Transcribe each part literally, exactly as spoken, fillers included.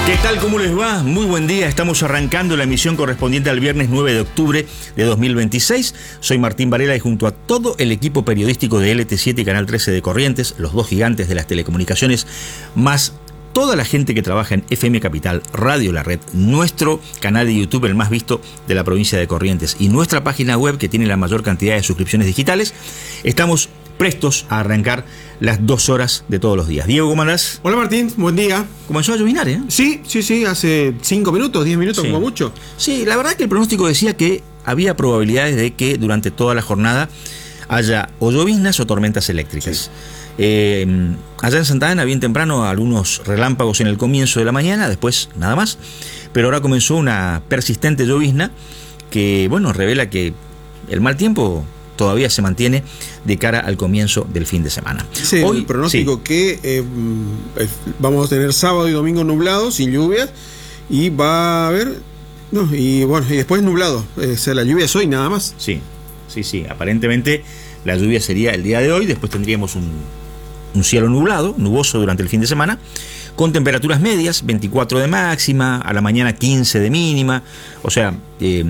¿Qué tal? ¿Cómo les va? Muy buen día. Estamos arrancando la emisión correspondiente al viernes nueve de octubre de dos mil veintiséis. Soy Martín Varela y junto a todo el equipo periodístico de L T siete y Canal trece de Corrientes, los dos gigantes de las telecomunicaciones, más toda la gente que trabaja en F M Capital, Radio La Red, nuestro canal de YouTube, el más visto de la provincia de Corrientes, y nuestra página web que tiene la mayor cantidad de suscripciones digitales, estamos prestos a arrancar las dos horas de todos los días. Diego, ¿cómo andás? Hola Martín, buen día. Comenzó a llovinar, ¿eh? Sí, sí, sí, hace cinco minutos, diez minutos Sí. como mucho. Sí, la verdad que el pronóstico decía que había probabilidades de que durante toda la jornada haya o lloviznas o tormentas eléctricas. Sí. Eh, allá en Santa Ana, bien temprano, algunos relámpagos en el comienzo de la mañana, después nada más, pero ahora comenzó una persistente llovizna que, bueno, revela que el mal tiempo todavía se mantiene de cara al comienzo del fin de semana. Sí, Hoy, el pronóstico sí. que eh, eh, vamos a tener sábado y domingo nublados, sin lluvias, y va a haber, no, y bueno, y después nublado. Eh, o sea, la lluvia es hoy nada más. Sí, sí, sí. Aparentemente la lluvia sería el día de hoy, después tendríamos un, un cielo nublado, nuboso durante el fin de semana, con temperaturas medias, veinticuatro de máxima, a la mañana quince de mínima, o sea, eh,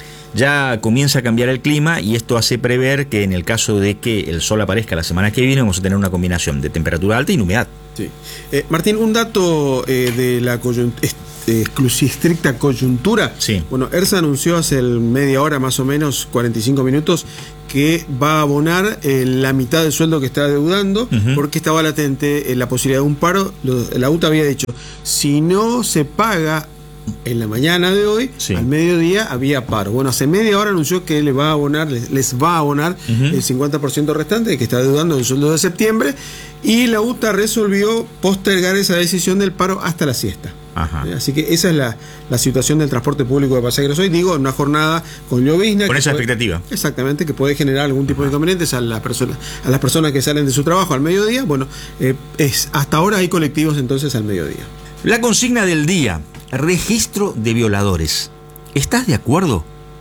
ya comienza a cambiar el clima y esto hace prever que en el caso de que el sol aparezca la semana que viene vamos a tener una combinación de temperatura alta y humedad. Sí. Eh, Martín, un dato eh, de la coyuntura, eh, exclusiva, estricta coyuntura. Sí. Bueno, ERSA anunció hace media hora más o menos, cuarenta y cinco minutos, que va a abonar eh, la mitad del sueldo que está deudando, Uh-huh. porque estaba latente eh, la posibilidad de un paro. Lo, la U T A había dicho, si no se paga en la mañana de hoy, Sí. al mediodía había paro. Bueno, hace media hora anunció que le va a abonar, les, les va a abonar Uh-huh. el cincuenta por ciento restante que está deudando el sueldo de septiembre, y la U T A resolvió postergar esa decisión del paro hasta la siesta. Ajá. Eh, Así que esa es la, la situación del transporte público de pasajeros hoy. Digo, en una jornada con llovizna. Con que esa puede- expectativa. Exactamente, que puede generar algún tipo de inconvenientes a, la persona, a las personas que salen de su trabajo al mediodía. Bueno, eh, es, hasta ahora hay colectivos entonces al mediodía. La consigna del día: registro de violadores. ¿Estás de acuerdo?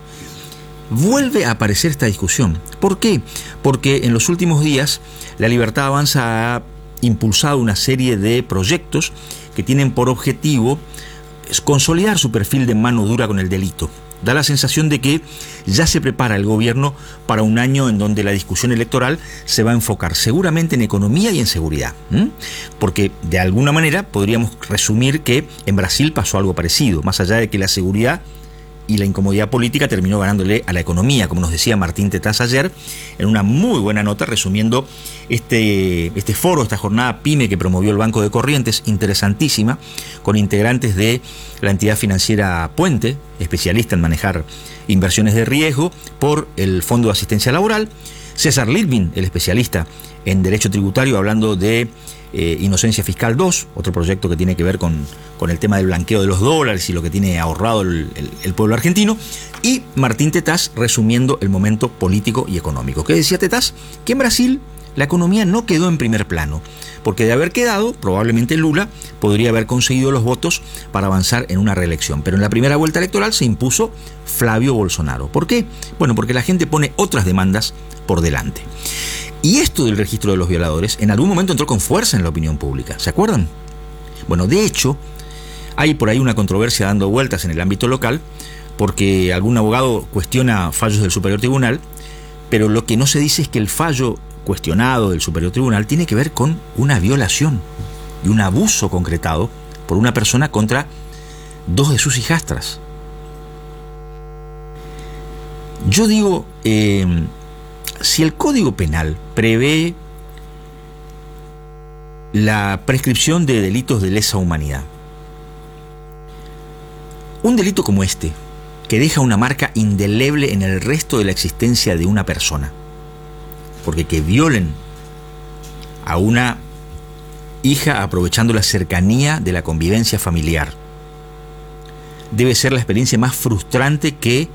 Vuelve a aparecer esta discusión. ¿Por qué? Porque en los últimos días La Libertad Avanza ha impulsado una serie de proyectos que tienen por objetivo consolidar su perfil de mano dura con el delito. Da la sensación de que ya se prepara el gobierno para un año en donde la discusión electoral se va a enfocar seguramente en economía y en seguridad. ¿m? Porque de alguna manera podríamos resumir que en Brasil pasó algo parecido, más allá de que la seguridad y la incomodidad política terminó ganándole a la economía, como nos decía Martín Tetaz ayer, en una muy buena nota resumiendo este, este foro, esta jornada PYME que promovió el Banco de Corrientes, interesantísima, con integrantes de la entidad financiera Puente, especialista en manejar inversiones de riesgo, por el Fondo de Asistencia Laboral, César Litvin, el especialista en Derecho Tributario, hablando de eh, Inocencia Fiscal dos, otro proyecto que tiene que ver con, con el tema del blanqueo de los dólares y lo que tiene ahorrado el, el, el pueblo argentino, y Martín Tetaz resumiendo el momento político y económico. ¿Qué decía Tetaz? Que en Brasil la economía no quedó en primer plano, porque de haber quedado, probablemente Lula podría haber conseguido los votos para avanzar en una reelección. Pero en la primera vuelta electoral se impuso Flavio Bolsonaro. ¿Por qué? Bueno, porque la gente pone otras demandas por delante. Y esto del registro de los violadores en algún momento entró con fuerza en la opinión pública. ¿Se acuerdan? Bueno, de hecho, hay por ahí una controversia dando vueltas en el ámbito local, porque algún abogado cuestiona fallos del Superior Tribunal, pero lo que no se dice es que el fallo cuestionado del Superior Tribunal tiene que ver con una violación y un abuso concretado por una persona contra dos de sus hijastras. Yo digo, eh, si el Código Penal prevé la prescripción de delitos de lesa humanidad, un delito como este, que deja una marca indeleble en el resto de la existencia de una persona, porque que violen a una hija aprovechando la cercanía de la convivencia familiar debe ser la experiencia más frustrante que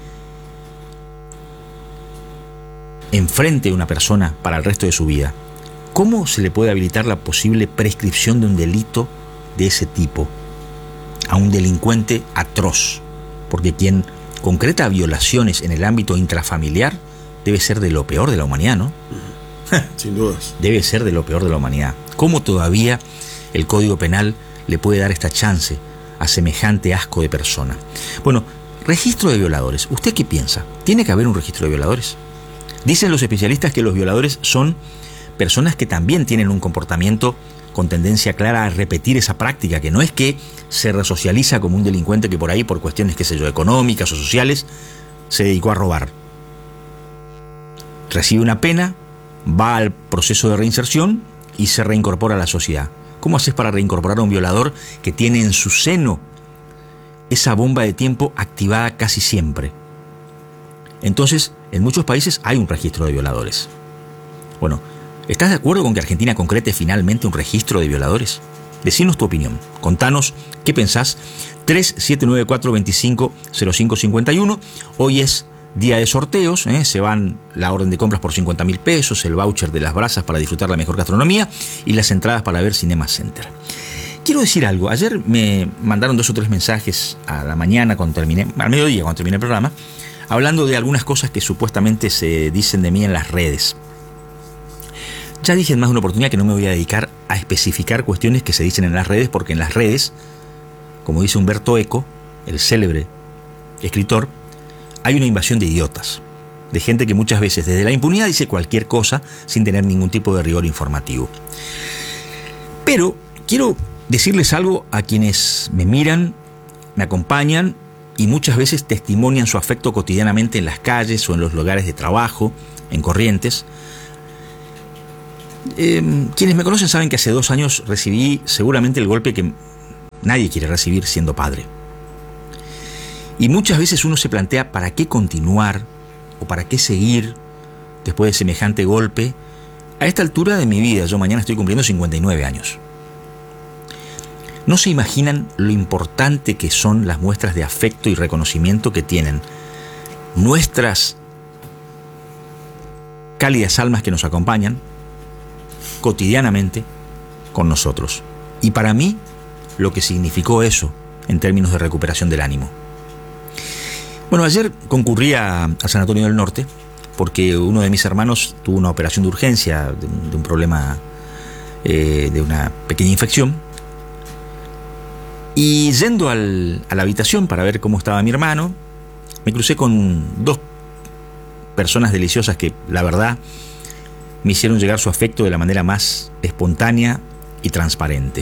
enfrente una persona para el resto de su vida. ¿Cómo se le puede habilitar la posible prescripción de un delito de ese tipo a un delincuente atroz? Porque quien concreta violaciones en el ámbito intrafamiliar debe ser de lo peor de la humanidad, ¿no? Sin dudas. Debe ser de lo peor de la humanidad. ¿Cómo todavía el Código Penal le puede dar esta chance a semejante asco de persona. Bueno, registro de violadores. ¿Usted qué piensa? ¿Tiene que haber un registro de violadores? Dicen los especialistas que los violadores son personas que también tienen un comportamiento con tendencia clara a repetir esa práctica, que no es que se resocializa como un delincuente que por ahí, por cuestiones, qué sé yo, económicas o sociales, se dedicó a robar. Recibe una pena, va al proceso de reinserción y se reincorpora a la sociedad. ¿Cómo haces para reincorporar a un violador que tiene en su seno esa bomba de tiempo activada casi siempre? Entonces, en muchos países hay un registro de violadores. Bueno, ¿estás de acuerdo con que Argentina concrete finalmente un registro de violadores? Decinos tu opinión. Contanos qué pensás. tres siete nueve cuatro dos cinco cero cinco cinco uno. Hoy es día de sorteos, ¿eh? Se van la orden de compras por cincuenta mil pesos, el voucher de las brasas para disfrutar la mejor gastronomía y las entradas para ver Cinema Center. Quiero decir algo. Ayer me mandaron dos o tres mensajes a la mañana cuando terminé, al mediodía cuando terminé el programa, hablando de algunas cosas que supuestamente se dicen de mí en las redes. Ya dije en más de una oportunidad que no me voy a dedicar a especificar cuestiones que se dicen en las redes, porque en las redes, como dice Humberto Eco, el célebre escritor, hay una invasión de idiotas, de gente que muchas veces desde la impunidad dice cualquier cosa sin tener ningún tipo de rigor informativo. Pero quiero decirles algo a quienes me miran, me acompañan y muchas veces testimonian su afecto cotidianamente en las calles o en los lugares de trabajo, en Corrientes. Eh, quienes me conocen saben que hace dos años recibí seguramente el golpe que nadie quiere recibir siendo padre. Y muchas veces uno se plantea para qué continuar o para qué seguir después de semejante golpe. A esta altura de mi vida, yo mañana estoy cumpliendo cincuenta y nueve años. No se imaginan lo importante que son las muestras de afecto y reconocimiento que tienen nuestras cálidas almas que nos acompañan cotidianamente con nosotros. Y para mí, lo que significó eso en términos de recuperación del ánimo. Bueno, ayer concurrí a, al Sanatorio del Norte porque uno de mis hermanos tuvo una operación de urgencia de, de un problema, eh, de una pequeña infección. Y yendo al, a la habitación para ver cómo estaba mi hermano, me crucé con dos personas deliciosas que, la verdad, me hicieron llegar su afecto de la manera más espontánea y transparente.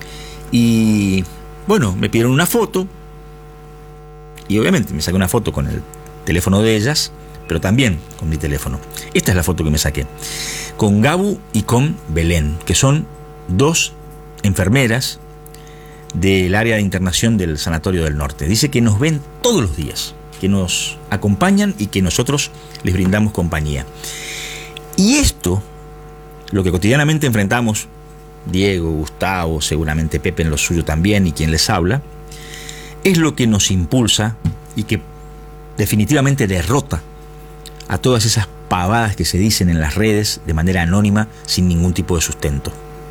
Y bueno, me pidieron una foto. Y obviamente me saqué una foto con el teléfono de ellas, pero también con mi teléfono. Esta es la foto que me saqué. Con Gabu y con Belén, que son dos enfermeras del área de internación del Sanatorio del Norte. Dice que nos ven todos los días, que nos acompañan y que nosotros les brindamos compañía. Y esto, lo que cotidianamente enfrentamos, Diego, Gustavo, seguramente Pepe en lo suyo también y quien les habla, es lo que nos impulsa y que definitivamente derrota a todas esas pavadas que se dicen en las redes de manera anónima sin ningún tipo de sustento.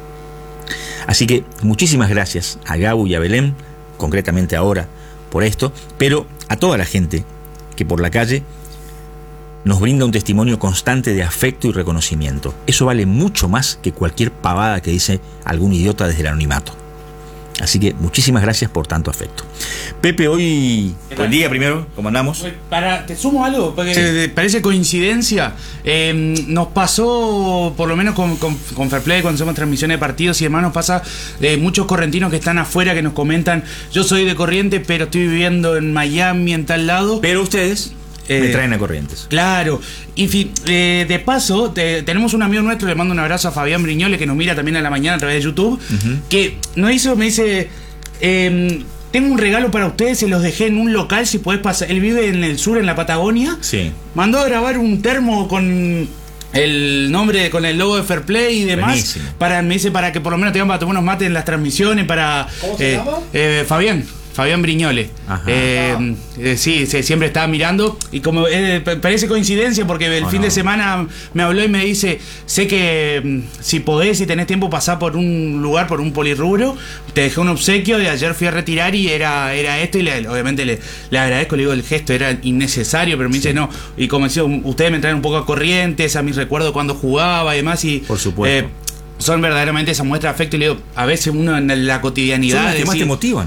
Así que muchísimas gracias a Gabu y a Belén, concretamente ahora por esto, pero a toda la gente que por la calle nos brinda un testimonio constante de afecto y reconocimiento. Eso vale mucho más que cualquier pavada que dice algún idiota desde el anonimato. Así que muchísimas gracias por tanto afecto. Pepe, hoy... Buen día primero, ¿cómo andamos? Para, te sumo algo, porque sí. Parece coincidencia. Eh, nos pasó, por lo menos con, con, con Fair Play, cuando hacemos transmisiones de partidos y demás, nos pasa de muchos correntinos que están afuera que nos comentan: yo soy de Corrientes, pero estoy viviendo en Miami, en tal lado. Pero ustedes... Eh, me traen a Corrientes. Claro. Y fi, eh, de paso, te, tenemos un amigo nuestro, le mando un abrazo a Fabián Briñole, que nos mira también a la mañana a través de YouTube, uh-huh. que nos hizo, me dice, eh, tengo un regalo para ustedes, se los dejé en un local, si podés pasar. Él vive en el sur, en la Patagonia. Sí. Mandó a grabar un termo con el nombre, con el logo de Fair Play y demás. Buenísimo. Para, me dice, para que por lo menos tengamos para tomar unos mates en las transmisiones, para... ¿Cómo se eh, llama? Eh, Fabián. Fabián Briñole. Eh, ah. eh, sí, sí, siempre estaba mirando. Y como eh, parece coincidencia, porque el oh, fin no. de semana me habló y me dice: sé que mm, si podés, si tenés tiempo, pasar por un lugar, por un polirrubro, te dejé un obsequio y ayer fui a retirar y era, era esto. Y le, obviamente le, le agradezco, le digo, el gesto era innecesario, pero me dice sí. no. Y como decía, ustedes me traen un poco a Corrientes, a mi recuerdo cuando jugaba y demás. Y, por supuesto. Eh, son verdaderamente esa muestra de afecto. Y le digo, a veces uno en la cotidianidad. Son las que más te motivan.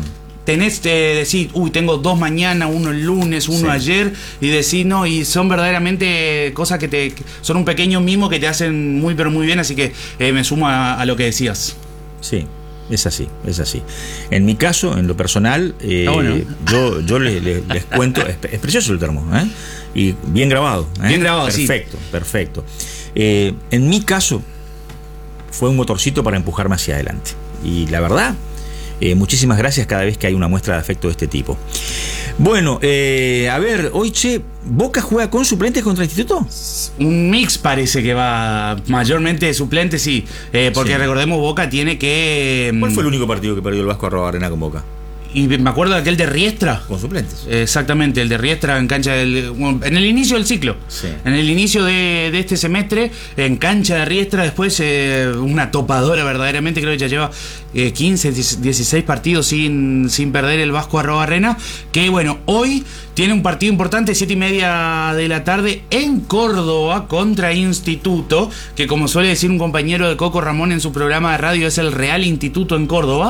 tenés que eh, decir, uy, tengo dos mañana, uno el lunes, uno sí. ayer, y decir, no, y son verdaderamente cosas que te son un pequeño mimo que te hacen muy, pero muy bien, así que eh, me sumo a, a lo que decías. Sí. Es así, es así. En mi caso, en lo personal, eh, ah, bueno. yo, yo les, les, les cuento, es, es precioso el termo, ¿eh? Y bien grabado. ¿eh? Bien grabado, perfecto, sí. Perfecto, eh, en mi caso, fue un motorcito para empujarme hacia adelante. Y la verdad, eh, muchísimas gracias cada vez que hay una muestra de afecto de este tipo. Bueno, eh, a ver, hoy, che, ¿Boca juega con suplentes contra Instituto? Un mix parece que va, mayormente suplentes, sí, eh, porque sí. recordemos, Boca tiene que... ¿Cuál fue el único partido que perdió el Vasco Arrobarrena con Boca? Y me acuerdo de aquel de Riestra. Con suplentes. Exactamente, el de Riestra en cancha del, en el inicio del ciclo. Sí. En el inicio de, de este semestre, en cancha de Riestra, después eh, una topadora verdaderamente, creo que ya lleva eh, quince, dieciséis partidos sin, sin perder el Vasco Arrobarrena. Que bueno, hoy tiene un partido importante, siete y media de la tarde, en Córdoba contra Instituto, que como suele decir un compañero de Coco Ramón en su programa de radio, es el Real Instituto en Córdoba.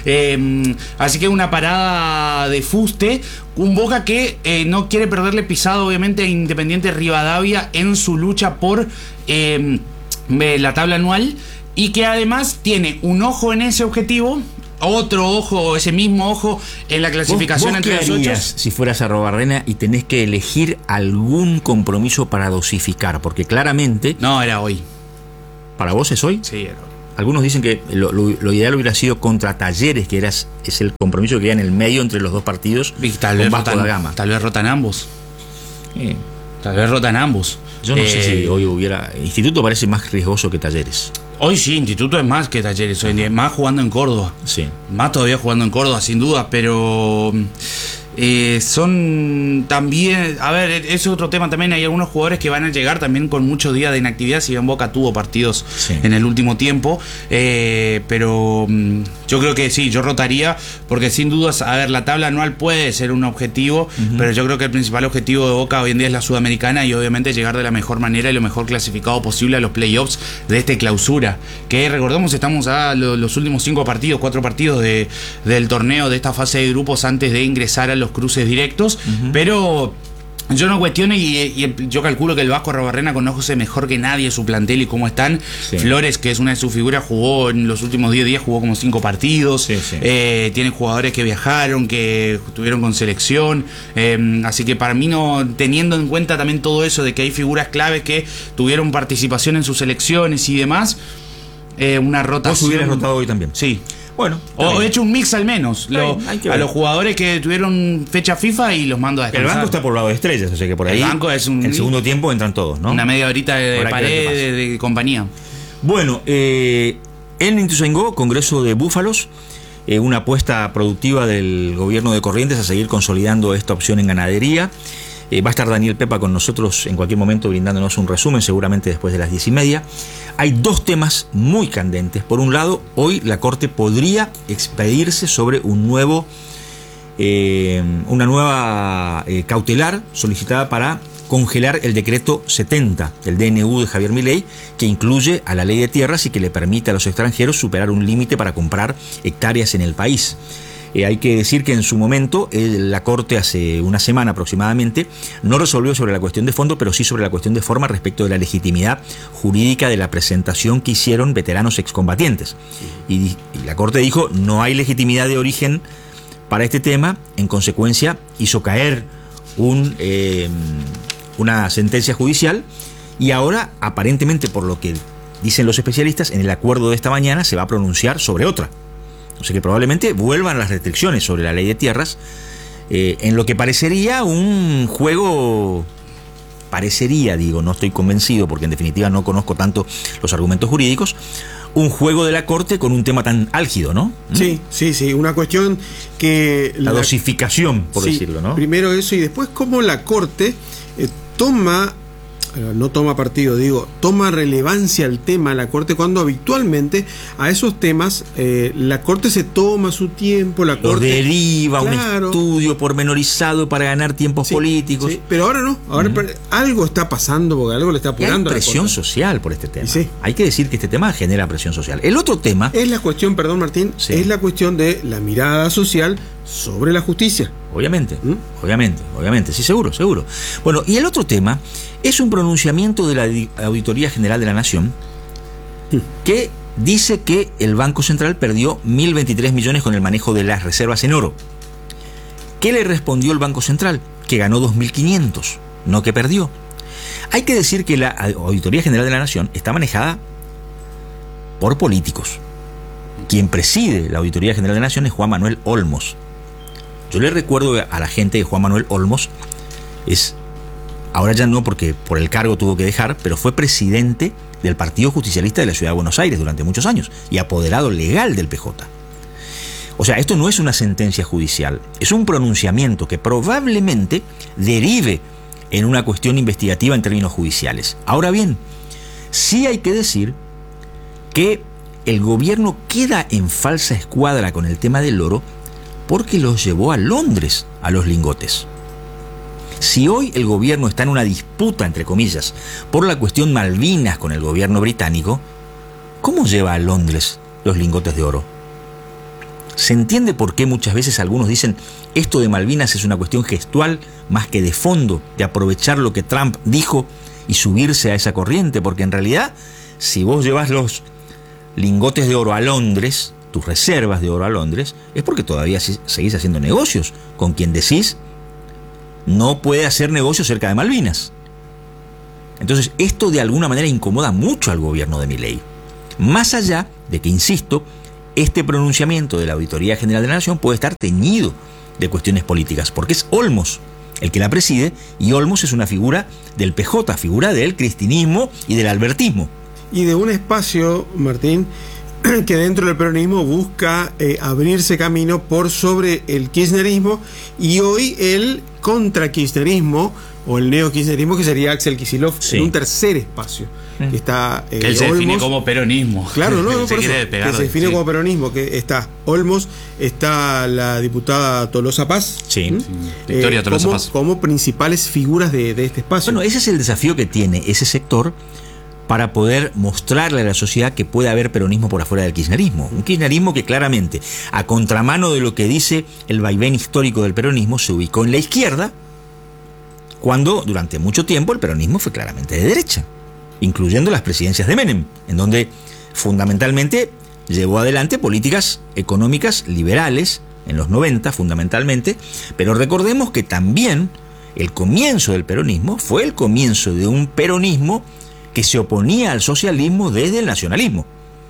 Eh, así que una parada de fuste, un Boca que eh, no quiere perderle pisado obviamente a Independiente Rivadavia en su lucha por eh, la tabla anual, y que además tiene un ojo en ese objetivo, otro ojo, ese mismo ojo en la clasificación. ¿Vos, vos entre los ocho? Si fueras a Arrobarrena y tenés que elegir algún compromiso para dosificar, porque claramente... No, era hoy. ¿Para vos es hoy? Sí, era hoy. Algunos dicen que lo, lo, lo ideal hubiera sido contra Talleres, que era, es el compromiso que queda en el medio entre los dos partidos. Y tal vez rotan, Gama. Tal vez rotan ambos. Eh. Tal vez rotan ambos. Yo no eh, sé si hoy hubiera... Instituto parece más riesgoso que Talleres. Hoy sí, Instituto es más que Talleres, hoy en día, más jugando en Córdoba. Sí. Más todavía jugando en Córdoba, sin duda, pero... Eh, son también, a ver, ese es otro tema también. Hay algunos jugadores que van a llegar también con muchos días de inactividad. Si bien Boca tuvo partidos sí. en el último tiempo, eh, pero mm, yo creo que sí, yo rotaría, porque sin dudas, a ver, la tabla anual puede ser un objetivo, uh-huh. pero yo creo que el principal objetivo de Boca hoy en día es la Sudamericana, y obviamente llegar de la mejor manera y lo mejor clasificado posible a los playoffs de este clausura, que recordemos, estamos a lo, los últimos cinco partidos, cuatro partidos de, del torneo, de esta fase de grupos antes de ingresar a los cruces directos, uh-huh. pero yo no cuestiono, y, y yo calculo que el Vasco Arrobarrena conoce mejor que nadie su plantel y cómo están. Sí. Flores, que es una de sus figuras, jugó en los últimos diez días, jugó como cinco partidos. Sí, sí. Eh, tiene jugadores que viajaron, que estuvieron con selección. Eh, así que para mí, no, teniendo en cuenta también todo eso de que hay figuras claves que tuvieron participación en sus selecciones y demás, eh, una rotación. ¿Vos hubieras rotado hoy también? Sí. Bueno, o he hecho un mix al menos lo, a los jugadores que tuvieron fecha FIFA y los mando a descansar. El banco está por lado de estrellas, o sea que por ahí el banco es un, el segundo tiempo entran todos, ¿no? Una media horita de, de pared de, de compañía. Bueno, eh, en Ituzaingó, Congreso de Búfalos, eh, una apuesta productiva del gobierno de Corrientes a seguir consolidando esta opción en ganadería. Eh, va a estar Daniel Pepa con nosotros en cualquier momento brindándonos un resumen, seguramente después de las diez y media. Hay dos temas muy candentes. Por un lado, hoy la Corte podría expedirse sobre un nuevo, eh, una nueva eh, cautelar solicitada para congelar el decreto setenta del D N U de Javier Milei, que incluye a la ley de tierras y que le permite a los extranjeros superar un límite para comprar hectáreas en el país. Eh, hay que decir que en su momento eh, la Corte, hace una semana aproximadamente, no resolvió sobre la cuestión de fondo, pero sí sobre la cuestión de forma respecto de la legitimidad jurídica de la presentación que hicieron veteranos excombatientes. Y, y la Corte dijo, no hay legitimidad de origen para este tema, en consecuencia hizo caer un, eh, una sentencia judicial, y ahora, aparentemente, por lo que dicen los especialistas, en el acuerdo de esta mañana se va a pronunciar sobre otra. O sea que probablemente vuelvan las restricciones sobre la ley de tierras, eh, en lo que parecería un juego, parecería, digo, no estoy convencido porque en definitiva no conozco tanto los argumentos jurídicos, un juego de la Corte con un tema tan álgido, ¿no? Sí, sí, sí, una cuestión que... La, la dosificación, por sí, decirlo, ¿no? Primero eso, y después cómo la Corte eh, toma pero no toma partido, digo, toma relevancia el tema de la Corte cuando habitualmente a esos temas eh, la Corte se toma su tiempo, la Lo Corte deriva claro, un estudio pormenorizado para ganar tiempos sí, políticos. Sí, pero ahora no, ahora uh-huh. algo está pasando porque algo le está apurando. Y hay presión a la social por este tema. Sí. Hay que decir que este tema genera presión social. El otro tema es la cuestión, perdón Martín, sí. es la cuestión de la mirada social sobre la justicia. Obviamente, ¿Mm? obviamente, obviamente, sí, seguro, seguro. Bueno, y el otro tema es un pronunciamiento de la Auditoría General de la Nación ¿Mm? que dice que el Banco Central perdió mil veintitrés millones con el manejo de las reservas en oro. ¿Qué le respondió el Banco Central? Que ganó dos mil quinientos, no que perdió. Hay que decir que la Auditoría General de la Nación está manejada por políticos. Quien preside la Auditoría General de la Nación es Juan Manuel Olmos. Yo le recuerdo a la gente que Juan Manuel Olmos es, ahora ya no porque por el cargo tuvo que dejar, pero fue presidente del Partido Justicialista de la Ciudad de Buenos Aires durante muchos años y apoderado legal del P J. O sea, esto no es una sentencia judicial, es un pronunciamiento que probablemente derive en una cuestión investigativa en términos judiciales. Ahora bien, sí hay que decir que el gobierno queda en falsa escuadra con el tema del oro porque los llevó a Londres a los lingotes. Si hoy el gobierno está en una disputa, entre comillas, por la cuestión Malvinas con el gobierno británico, ¿cómo lleva a Londres los lingotes de oro? ¿Se entiende por qué muchas veces algunos dicen esto de Malvinas es una cuestión gestual más que de fondo, de aprovechar lo que Trump dijo y subirse a esa corriente? Porque en realidad, si vos llevas los lingotes de oro a Londres, tus reservas de oro a Londres, es porque todavía seguís haciendo negocios con quien decís no puede hacer negocios cerca de Malvinas. Entonces esto de alguna manera incomoda mucho al gobierno de Milei, más allá de que, insisto, este pronunciamiento de la Auditoría General de la Nación puede estar teñido de cuestiones políticas, porque es Olmos el que la preside, y Olmos es una figura del P J, figura del cristinismo y del albertismo. Y de un espacio, Martín, que dentro del peronismo busca eh, abrirse camino por sobre el kirchnerismo y hoy el contra-kirchnerismo o el neo-kirchnerismo, que sería Axel Kicillof, sí. en un tercer espacio. Mm. Que está eh, que él se Olmos, define como peronismo. Claro, no, no se por eso, que se define sí. como peronismo, que está Olmos, está la diputada Tolosa Paz. Sí, ¿Mm? sí. Victoria eh, Tolosa como, Paz. Como principales figuras de, de este espacio. Bueno, ese es el desafío que tiene ese sector para poder mostrarle a la sociedad que puede haber peronismo por afuera del kirchnerismo. Un kirchnerismo que claramente, a contramano de lo que dice el vaivén histórico del peronismo, se ubicó en la izquierda, cuando durante mucho tiempo el peronismo fue claramente de derecha, incluyendo las presidencias de Menem, en donde fundamentalmente llevó adelante políticas económicas liberales, en los noventa fundamentalmente, pero recordemos que también el comienzo del peronismo fue el comienzo de un peronismo que se oponía al socialismo desde el nacionalismo.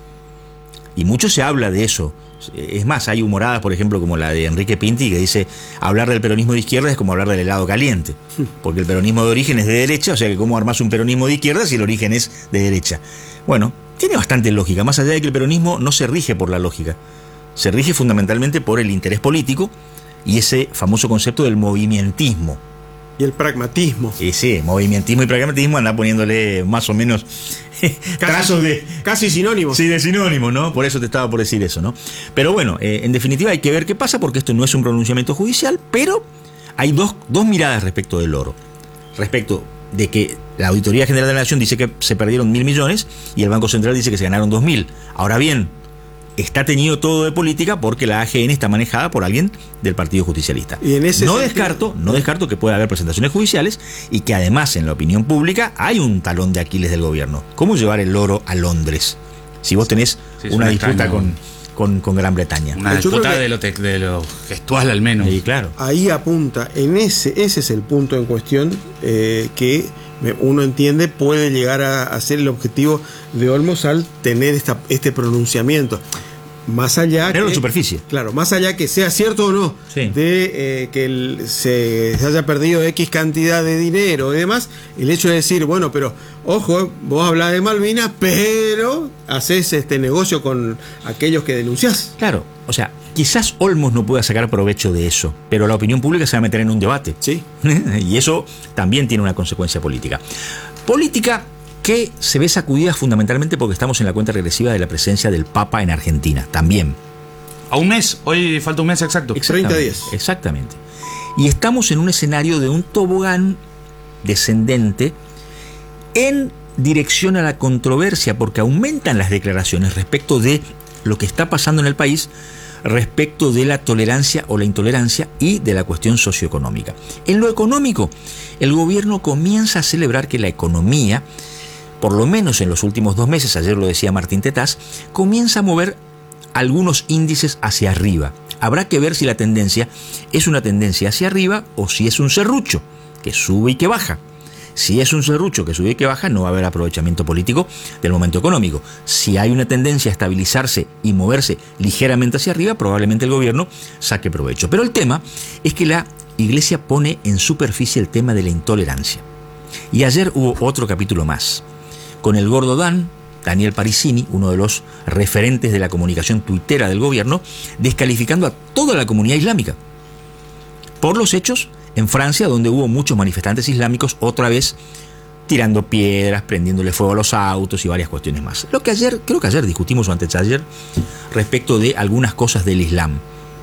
Y mucho se habla de eso. Es más, hay humoradas, por ejemplo, como la de Enrique Pinti, que dice, hablar del peronismo de izquierda es como hablar del helado caliente, porque el peronismo de origen es de derecha, o sea que cómo armás un peronismo de izquierda si el origen es de derecha. Bueno, tiene bastante lógica, más allá de que el peronismo no se rige por la lógica, se rige fundamentalmente por el interés político y ese famoso concepto del movimentismo. Y el pragmatismo. Y sí, movimientismo y pragmatismo anda poniéndole más o menos trazos de... Casi sinónimos. Sí, de sinónimos, ¿no? Por eso te estaba por decir eso, ¿no? Pero bueno, eh, en definitiva hay que ver qué pasa, porque esto no es un pronunciamiento judicial, pero hay dos, dos miradas respecto del oro. Respecto de que la Auditoría General de la Nación dice que se perdieron mil millones y el Banco Central dice que se ganaron dos mil. Ahora bien, está teñido todo de política porque la A G N está manejada por alguien del Partido Justicialista. Y en ese no sentido, descarto, no descarto que pueda haber presentaciones judiciales y que además en la opinión pública hay un talón de Aquiles del gobierno. ¿Cómo llevar el oro a Londres? Si vos tenés sí, una disputa con, con, con Gran Bretaña. Una disputa de lo, te, de lo gestual al menos. Sí, claro. Ahí apunta, en ese, ese es el punto en cuestión eh, que uno entiende puede llegar a, a ser el objetivo de Olmos al tener esta, este pronunciamiento. Más allá pero que, en superficie. Claro, más allá que sea cierto o no, sí. de eh, que el, se, se haya perdido X cantidad de dinero y demás, el hecho de decir, bueno, pero ojo, vos hablás de Malvinas, pero haces este negocio con aquellos que denunciás. Claro, o sea, quizás Olmos no pueda sacar provecho de eso, pero la opinión pública se va a meter en un debate. Sí. Y eso también tiene una consecuencia política. Política que se ve sacudida fundamentalmente porque estamos en la cuenta regresiva de la presencia del Papa en Argentina, también. A un mes, hoy falta un mes exacto. treinta días. Exactamente. Y estamos en un escenario de un tobogán descendente en dirección a la controversia, porque aumentan las declaraciones respecto de lo que está pasando en el país, respecto de la tolerancia o la intolerancia y de la cuestión socioeconómica. En lo económico, el gobierno comienza a celebrar que la economía, por lo menos en los últimos dos meses, ayer lo decía Martín Tetaz, comienza a mover algunos índices hacia arriba. Habrá que ver si la tendencia es una tendencia hacia arriba o si es un serrucho, que sube y que baja. Si es un serrucho que sube y que baja, no va a haber aprovechamiento político del momento económico. Si hay una tendencia a estabilizarse y moverse ligeramente hacia arriba, probablemente el gobierno saque provecho. Pero el tema es que la Iglesia pone en superficie el tema de la intolerancia. Y ayer hubo otro capítulo más, con el gordo Dan, Daniel Parissini, uno de los referentes de la comunicación tuitera del gobierno, descalificando a toda la comunidad islámica por los hechos en Francia, donde hubo muchos manifestantes islámicos, otra vez tirando piedras, prendiéndole fuego a los autos y varias cuestiones más. Lo que ayer, creo que ayer discutimos o antes de ayer, respecto de algunas cosas del Islam,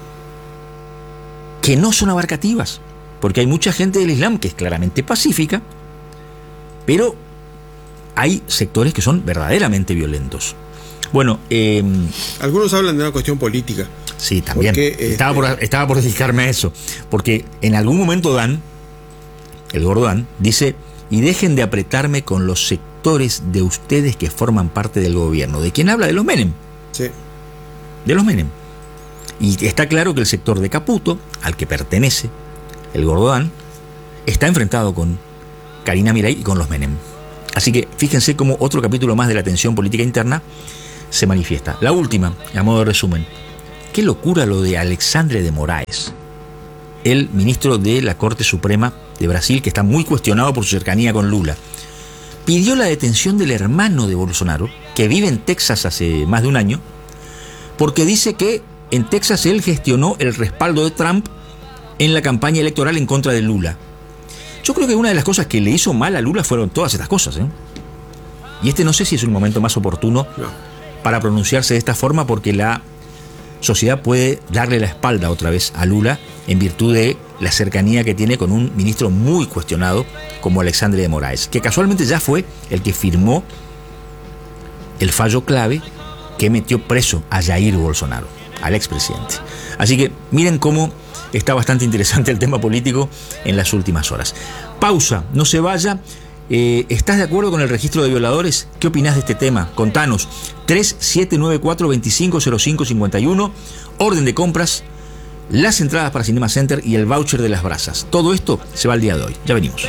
que no son abarcativas, porque hay mucha gente del Islam que es claramente pacífica, pero hay sectores que son verdaderamente violentos. Bueno, eh, algunos hablan de una cuestión política. Sí, también. Porque, estaba, este... por, estaba por dedicarme a eso. Porque en algún momento Dan, el gordo Dan, dice: y dejen de apretarme con los sectores de ustedes que forman parte del gobierno. ¿De quién habla? De los Menem. Sí. De los Menem. Y está claro que el sector de Caputo, al que pertenece el gordo Dan, está enfrentado con Karina Miray y con los Menem. Así que fíjense cómo otro capítulo más de la tensión política interna se manifiesta. La última, a modo de resumen. Qué locura lo de Alexandre de Moraes, el ministro de la Corte Suprema de Brasil, que está muy cuestionado por su cercanía con Lula. Pidió la detención del hermano de Bolsonaro, que vive en Texas hace más de un año, porque dice que en Texas él gestionó el respaldo de Trump en la campaña electoral en contra de Lula. Yo creo que una de las cosas que le hizo mal a Lula fueron todas estas cosas, ¿eh? Y este no sé si es un momento más oportuno para pronunciarse de esta forma, porque la sociedad puede darle la espalda otra vez a Lula en virtud de la cercanía que tiene con un ministro muy cuestionado como Alexandre de Moraes, que casualmente ya fue el que firmó el fallo clave que metió preso a Jair Bolsonaro, al expresidente. Así que miren cómo está bastante interesante el tema político en las últimas horas. Pausa, no se vaya. Eh, ¿Estás de acuerdo con el registro de violadores? ¿Qué opinás de este tema? Contanos. tres siete nueve cuatro, dos cinco cero cinco cinco uno, orden de compras, las entradas para Cinema Center y el voucher de las brasas. Todo esto se va al día de hoy. Ya venimos.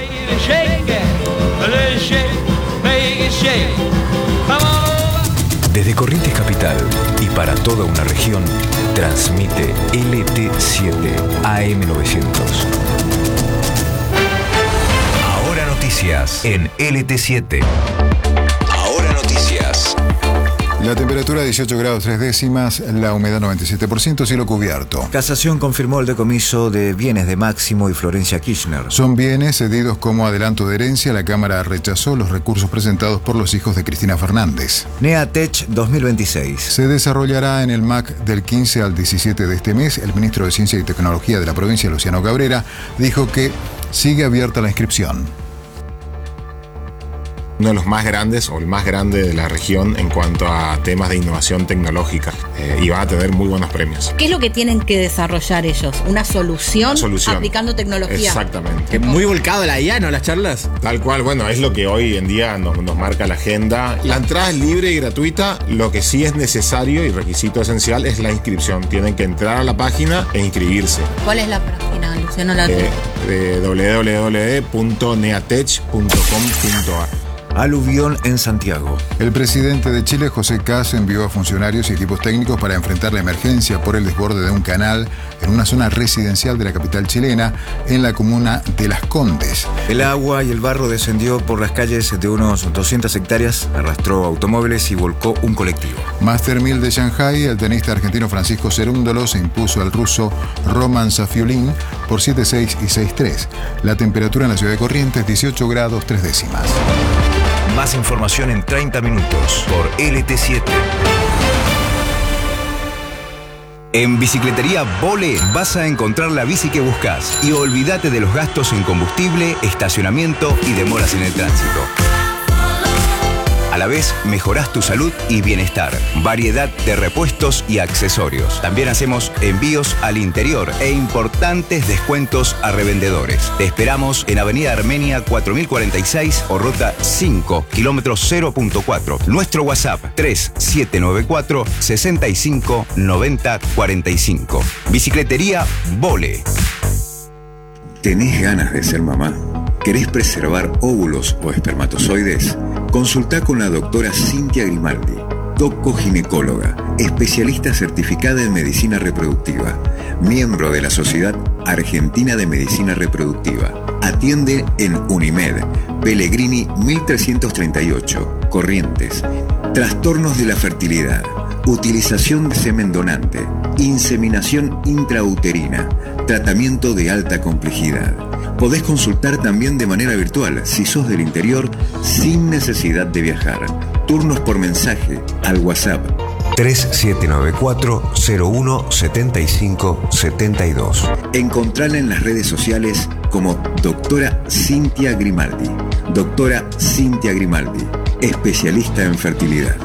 Desde Corrientes Capital y para toda una región, transmite L T siete A M novecientos. Ahora noticias en L T siete. Ahora noticias. La temperatura dieciocho grados tres décimas, la humedad noventa y siete por ciento, cielo cubierto. Casación confirmó el decomiso de bienes de Máximo y Florencia Kirchner. Son bienes cedidos como adelanto de herencia. La Cámara rechazó los recursos presentados por los hijos de Cristina Fernández. NEATech dos mil veintiséis. Se desarrollará en el M A C del quince al diecisiete de este mes. El ministro de Ciencia y Tecnología de la provincia, Luciano Cabrera, dijo que sigue abierta la inscripción. Uno de los más grandes o el más grande de la región en cuanto a temas de innovación tecnológica, eh, y va a tener muy buenos premios. ¿Qué es lo que tienen que desarrollar ellos? ¿Una solución, solución. aplicando tecnología? Exactamente. Muy volcado a la I A, ¿no? Las charlas. Tal cual, bueno, es lo que hoy en día nos, nos marca la agenda. La entrada es libre y gratuita. Lo que sí es necesario y requisito esencial es la inscripción. Tienen que entrar a la página e inscribirse. ¿Cuál es la página, Luciano? La eh, de doble u doble u doble u punto neatech punto com punto a r. Aluvión en Santiago. El presidente de Chile, José Caz, envió a funcionarios y equipos técnicos para enfrentar la emergencia por el desborde de un canal en una zona residencial de la capital chilena, en la comuna de Las Condes. El agua y el barro descendió por las calles de unos doscientas hectáreas, arrastró automóviles y volcó un colectivo. Master mil de Shanghái, el tenista argentino Francisco Cerúndolo se impuso al ruso Roman Safiulin por siete seis y seis tres. La temperatura en la ciudad de Corrientes, dieciocho grados tres décimas. Más información en treinta minutos por L T siete. En Bicicletería Vole vas a encontrar la bici que buscas y olvídate de los gastos en combustible, estacionamiento y demoras en el tránsito. A la vez, mejorás tu salud y bienestar. Variedad de repuestos y accesorios. También hacemos envíos al interior e importantes descuentos a revendedores. Te esperamos en Avenida Armenia cuatro mil cuarenta y seis o Ruta cinco, kilómetro cero punto cuatro. Nuestro WhatsApp tres siete nueve cuatro, seis cinco, nueve cero cuatro cinco. Bicicletería Vole. ¿Tenés ganas de ser mamá? ¿Querés preservar óvulos o espermatozoides? Consultá con la doctora Cintia Grimaldi, doco-ginecóloga, especialista certificada en medicina reproductiva, miembro de la Sociedad Argentina de Medicina Reproductiva. Atiende en Unimed, Pellegrini mil trescientos treinta y ocho, Corrientes. Trastornos de la fertilidad, utilización de semen donante, inseminación intrauterina, tratamiento de alta complejidad. Podés consultar también de manera virtual si sos del interior sin necesidad de viajar. Turnos por mensaje al WhatsApp tres siete nueve cuatro, cero uno, siete cinco, siete dos. Encontrala en las redes sociales como doctora Cintia Grimaldi. Doctora Cintia Grimaldi, especialista en fertilidad.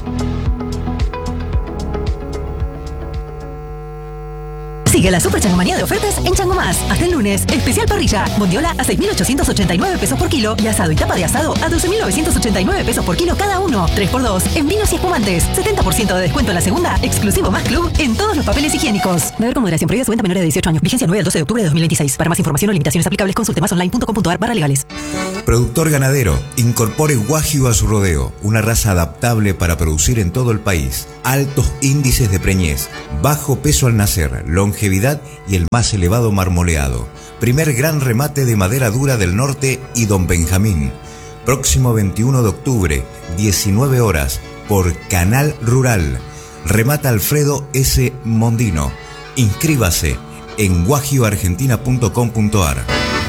Sigue la super changomanía de ofertas en Chango Más. Hasta el lunes, especial parrilla. Bondiola a seis mil ochocientos ochenta y nueve pesos por kilo y asado y tapa de asado a doce mil novecientos ochenta y nueve pesos por kilo cada uno. tres por dos en vinos y espumantes. setenta por ciento de descuento en la segunda, exclusivo más club en todos los papeles higiénicos. Beber con moderación. Prohibida su venta a menores de dieciocho años. Vigencia nueve al doce de octubre de dos mil veintiséis. Para más información o limitaciones aplicables, consulte más online punto com punto a r barra legales. Productor ganadero, incorpore Wagyu a su rodeo, una raza adaptable para producir en todo el país. Altos índices de preñez, bajo peso al nacer, longevidad y el más elevado marmoleado. Primer gran remate de madera dura del norte y Don Benjamín. Próximo veintiuno de octubre, diecinueve horas, por Canal Rural. Remata Alfredo S. Mondino. Inscríbase en wagyu argentina punto com punto a r.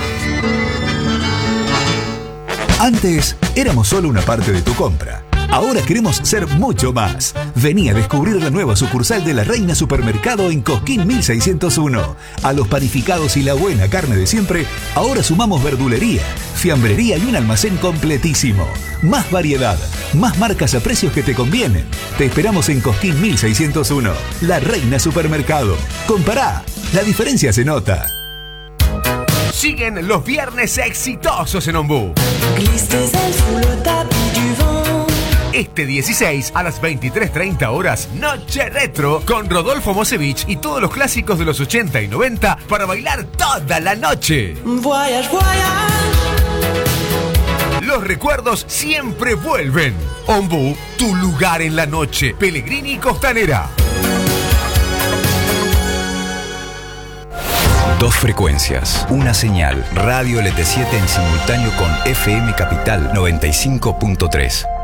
Antes éramos solo una parte de tu compra. Ahora queremos ser mucho más. Vení a descubrir la nueva sucursal de La Reina Supermercado en Cosquín mil seiscientos uno. A los panificados y la buena carne de siempre, ahora sumamos verdulería, fiambrería y un almacén completísimo. Más variedad, más marcas a precios que te convienen. Te esperamos en Cosquín mil seiscientos uno. La Reina Supermercado. Compará, la diferencia se nota. Siguen los viernes exitosos en Ombú. Este dieciséis a las veintitrés treinta horas, Noche Retro con Rodolfo Mosevich y todos los clásicos de los ochenta y noventa para bailar toda la noche. Voyage, voyage. Los recuerdos siempre vuelven. Ombú, tu lugar en la noche. Pellegrini Costanera. Dos frecuencias, una señal, Radio L T siete en simultáneo con F M Capital noventa y cinco punto tres.